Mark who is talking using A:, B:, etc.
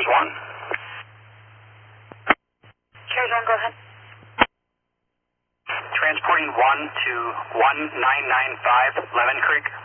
A: Carriers 1.
B: Carriers 1, go ahead.
A: Transporting 1 to 1995 Lemon Creek.